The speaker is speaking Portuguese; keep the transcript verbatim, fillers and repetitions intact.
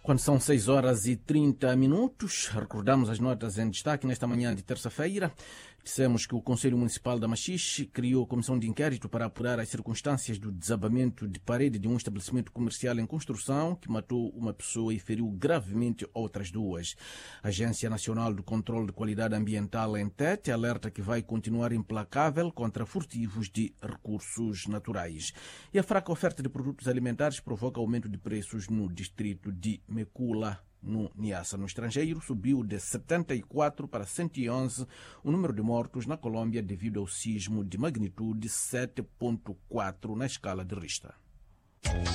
Quando são seis horas e trinta minutos, recordamos as notas em destaque nesta manhã de terça-feira. Dissemos que o Conselho Municipal da Machixe criou a comissão de inquérito para apurar as circunstâncias do desabamento de parede de um estabelecimento comercial em construção que matou uma pessoa e feriu gravemente outras duas. A Agência Nacional do Controlo de Qualidade Ambiental, ANTET, alerta que vai continuar implacável contra furtivos de recursos naturais. E a fraca oferta de produtos alimentares provoca aumento de preços no distrito de Mekula, no Niassa. No estrangeiro, subiu de setenta e quatro para cento e onze o número de mortos na Colômbia devido ao sismo de magnitude sete ponto quatro na escala de Richter.